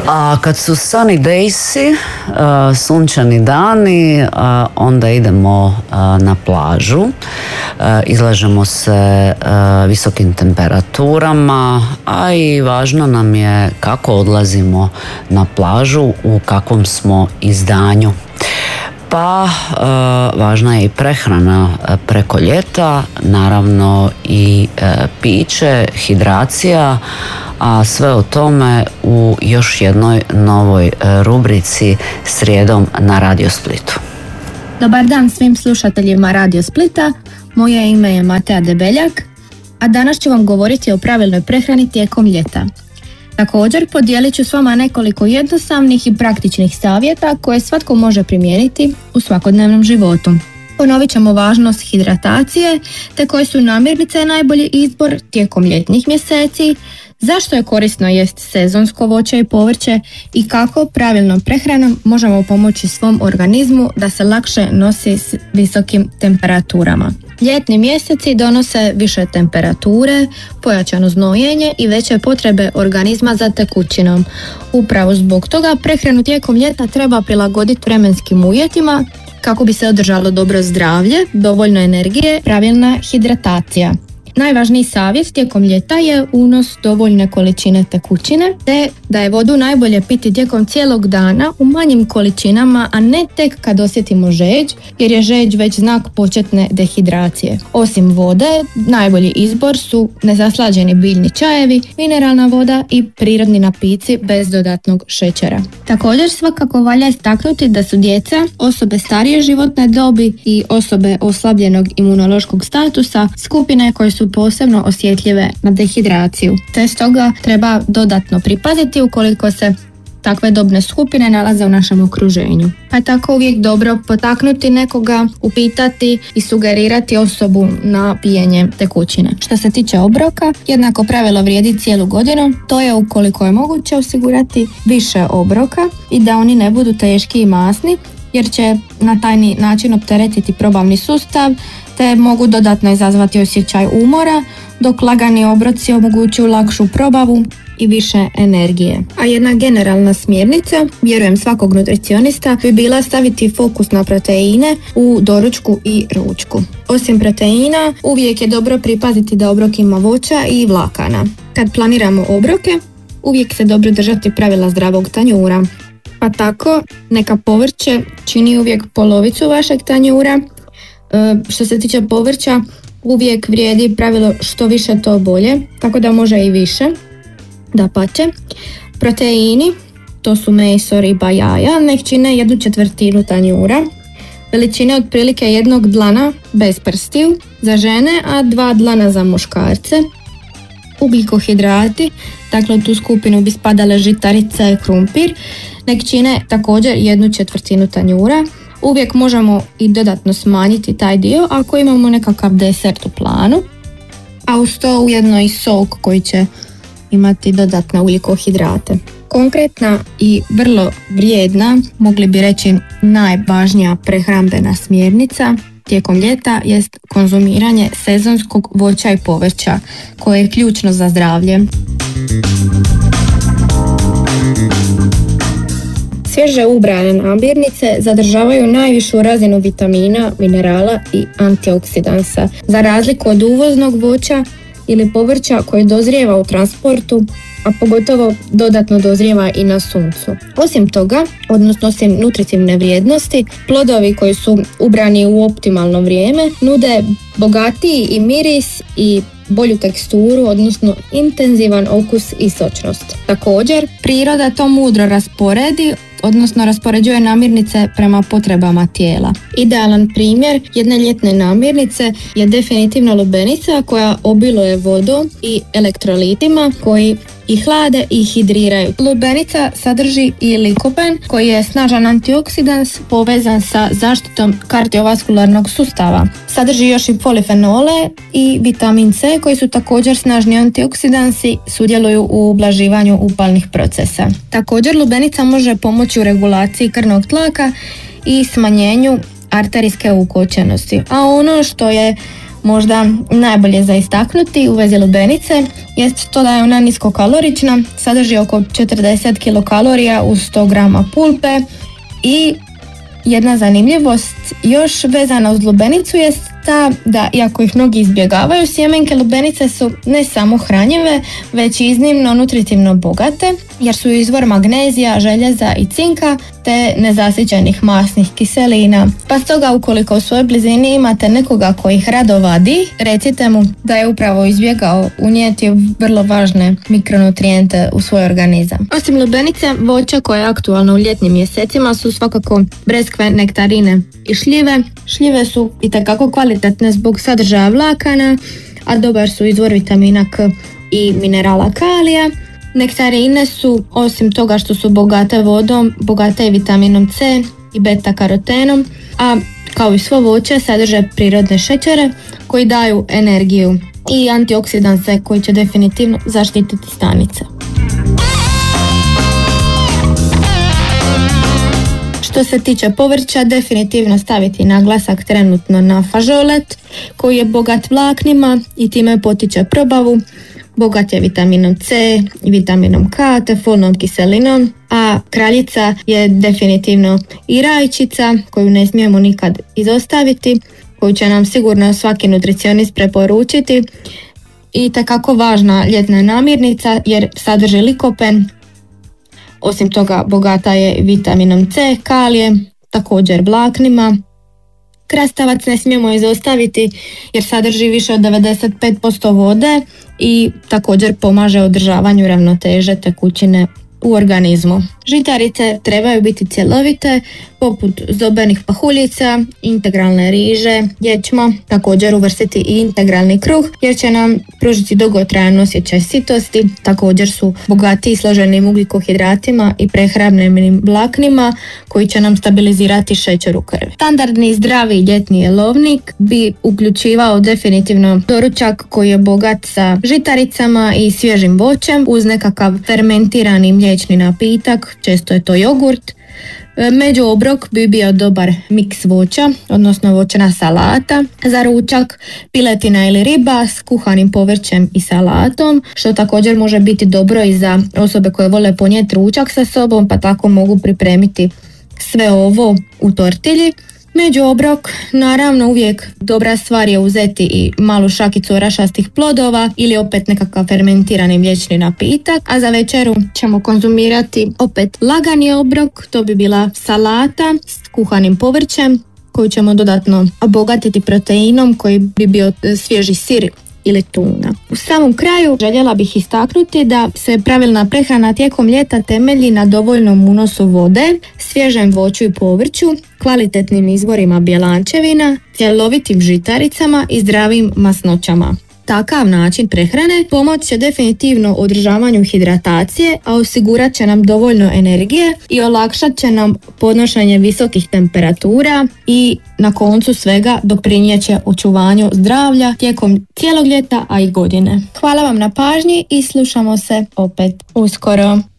A kad su sunny daysi, sunčani dani, onda idemo na plažu, izlažemo se visokim temperaturama, a i važno nam je kako odlazimo na plažu, u kakvom smo izdanju. Pa važna je i prehrana preko ljeta, naravno i piće, hidracija, a sve o tome u još jednoj novoj rubrici Srijedom na Radio Splitu. Dobar dan svim slušateljima Radio Splita, moje ime je Matea Debeljak, a danas ću vam govoriti o pravilnoj prehrani tijekom ljeta. Također podijelit ću s vama nekoliko jednostavnih i praktičnih savjeta koje svatko može primijeniti u svakodnevnom životu. Ponovit ćemo važnost hidratacije te koje su namirnice najbolji izbor tijekom ljetnih mjeseci, zašto je korisno jest sezonsko voće i povrće i kako pravilnom prehranom možemo pomoći svom organizmu da se lakše nosi s visokim temperaturama. Ljetni mjeseci donose više temperature, pojačano znojenje i veće potrebe organizma za tekućinom. Upravo zbog toga prehranu tijekom ljeta treba prilagoditi vremenskim uvjetima kako bi se održalo dobro zdravlje, dovoljno energije, pravilna hidratacija. Najvažniji savjet tijekom ljeta je unos dovoljne količine tekućine, te da je vodu najbolje piti tijekom cijelog dana u manjim količinama, a ne tek kad osjetimo žeđ, jer je žeđ već znak početne dehidracije. Osim vode, najbolji izbor su nezaslađeni biljni čajevi, mineralna voda i prirodni napici bez dodatnog šećera. Također svakako valja istaknuti da su djeca, osobe starije životne dobi i osobe oslabljenog imunološkog statusa skupine koje su posebno osjetljive na dehidraciju, te stoga treba dodatno pripaziti ukoliko se takve dobne skupine nalaze u našem okruženju. Pa je tako uvijek dobro potaknuti nekoga, upitati i sugerirati osobu na pijenje tekućine. Što se tiče obroka, jednako pravilo vrijedi cijelu godinu, to je ukoliko je moguće osigurati više obroka i da oni ne budu teški i masni, jer će na taj način opteretiti probavni sustav, te mogu dodatno izazvati osjećaj umora, dok lagani obroci omogućuju lakšu probavu i više energije. A jedna generalna smjernica, vjerujem svakog nutricionista, bi bila staviti fokus na proteine u doručku i ručku. Osim proteina, uvijek je dobro pripaziti da obrok ima voća i vlakana. Kad planiramo obroke, uvijek se dobro držati pravila zdravog tanjura. Pa tako, neka povrće čini uvijek polovicu vašeg tanjura. Što se tiče povrća, uvijek vrijedi pravilo što više to bolje, tako da može i više, dapače. Proteini, to su meso, riba, jaja, nek čine 1/4 tanjura. Veličine otprilike 1 dlana bez prstiju za žene, a 2 dlana za muškarce. Ugljikohidrati, dakle u tu skupinu bi spadale žitarice, krumpir, nek čine također 1/4 tanjura. Uvijek možemo i dodatno smanjiti taj dio ako imamo nekakav desert u planu, a uz to ujedno i sok koji će imati dodatne ugljikohidrate. Konkretna i vrlo vrijedna, mogli bi reći najvažnija prehrambena smjernica tijekom ljeta jest konzumiranje sezonskog voća i povrća koje je ključno za zdravlje. Svježe ubrane namirnice zadržavaju najvišu razinu vitamina, minerala i antioksidansa, za razliku od uvoznog voća ili povrća koje dozrijeva u transportu, a pogotovo dodatno dozrijeva i na suncu. Osim toga, odnosno osim nutritivne vrijednosti, plodovi koji su ubrani u optimalno vrijeme nude bogatiji i miris i bolju teksturu, odnosno intenzivan okus i sočnost. Također, priroda to mudro rasporedi, odnosno raspoređuje namirnice prema potrebama tijela. Idealan primjer jedne ljetne namirnice je definitivno lubenica koja obiluje vodom i elektrolitima koji i hlade i hidriraju. Lubenica sadrži i likopen koji je snažan antioksidans povezan sa zaštitom kardiovaskularnog sustava. Sadrži još i polifenole i vitamin C koji su također snažni antioksidansi, sudjeluju u ublaživanju upalnih procesa. Također lubenica može pomoći u regulaciji krvnog tlaka i smanjenju arterijske ukočenosti. A ono što je možda najbolje za istaknuti u vezi lubenice jest to da je ona niskokalorična, sadrži oko 40 kilokalorija uz 100 grama pulpe i jedna zanimljivost još vezana uz lubenicu jest ta da, iako ih mnogi izbjegavaju, sjemenke lubenice su ne samo hranjive, već i iznimno nutritivno bogate, jer su izvor magnezija, željeza i cinka, te nezasićenih masnih kiselina. Pa stoga, ukoliko u svojoj blizini imate nekoga koji ih rado vadi, recite mu da je upravo izbjegao unijeti vrlo važne mikronutrijente u svoj organizam. Osim lubenice, voća koje je aktualno u ljetnim mjesecima su svakako breskve, nektarine i šljive. Šljive su itekako kvalitetne zbog sadržaja vlakana, a dobar su izvor vitamina K i minerala kalija. Nektarine su, osim toga što su bogate vodom, bogate i vitaminom C i beta-karotenom, a kao i svo voće sadrže prirodne šećere koji daju energiju i antioksidanse koji će definitivno zaštititi stanice. Što se tiče povrća, definitivno staviti naglasak trenutno na fažolet koji je bogat vlaknima i time potiče probavu. Bogat je vitaminom C i vitaminom K te folnom kiselinom, a kraljica je definitivno i rajčica koju ne smijemo nikad izostaviti, koju će nam sigurno svaki nutricionist preporučiti. I takako važna ljetna namirnica jer sadrži likopen. Osim toga bogata je vitaminom C, kalijem, također vlaknima. Krastavac ne smijemo izostaviti jer sadrži više od 95% vode i također pomaže održavanju ravnoteže tekućine u organizmu. Žitarice trebaju biti cjelovite, poput zobenih pahuljica, integralne riže, ječma, također uvrstiti i integralni kruh jer će nam pružiti dugotrajan osjećaj sitosti. Također su bogati i složenim ugljikohidratima i prehrambenim vlaknima koji će nam stabilizirati šećer u krvi. Standardni zdravi ljetni jelovnik bi uključivao definitivno doručak koji je bogat sa žitaricama i svježim voćem uz nekakav fermentirani mliječni napitak, često je to jogurt. Među obrok bi bio dobar miks voća, odnosno voćna salata. Za ručak piletina ili riba s kuhanim povrćem i salatom, što također može biti dobro i za osobe koje vole ponijeti ručak sa sobom, pa tako mogu pripremiti sve ovo u tortilji. Među obrok, naravno, uvijek dobra stvar je uzeti i malu šakicu orašastih plodova ili opet nekakav fermentirani mliječni napitak, a za večeru ćemo konzumirati opet lagani obrok, to bi bila salata s kuhanim povrćem koju ćemo dodatno obogatiti proteinom koji bi bio svježi sir ili tuna. U samom kraju željela bih istaknuti da se pravilna prehrana tijekom ljeta temelji na dovoljnom unosu vode, svježem voću i povrću, kvalitetnim izvorima bjelančevina, cjelovitim žitaricama i zdravim masnoćama. Takav način prehrane pomoć će definitivno održavanju hidratacije, a osigurat će nam dovoljno energije i olakšat će nam podnošenje visokih temperatura i na koncu svega doprinijet će očuvanju zdravlja tijekom cijelog ljeta, a i godine. Hvala vam na pažnji i slušamo se opet uskoro.